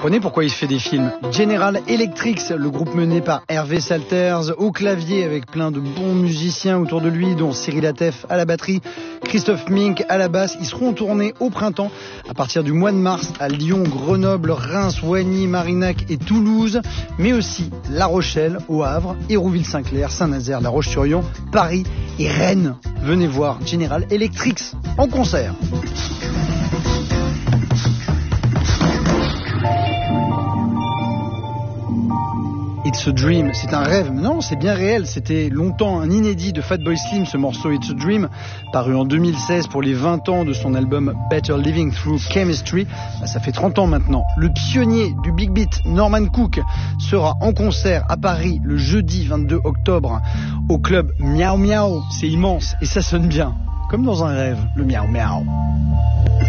comprenez pourquoi il fait des films. General Electric, le groupe mené par Hervé Salters, au clavier avec plein de bons musiciens autour de lui, dont Cyril Atef à la batterie, Christophe Mink à la basse. Ils seront en tournée au printemps à partir du mois de mars à Lyon, Grenoble, Reims, Wagny, Marignac et Toulouse, mais aussi La Rochelle, Au Havre, Hérouville-Saint-Clair, Saint-Nazaire, La Roche-sur-Yon, Paris et Rennes. Venez voir General Electric en concert. It's a Dream, c'est un rêve. Non, c'est bien réel. C'était longtemps un inédit de Fatboy Slim, ce morceau It's a Dream, paru en 2016 pour les 20 ans de son album Better Living Through Chemistry. Ça fait 30 ans maintenant. Le pionnier du Big Beat, Norman Cook, sera en concert à Paris le jeudi 22 octobre au club Miao Miao. C'est immense et ça sonne bien, comme dans un rêve, le Miao Miao.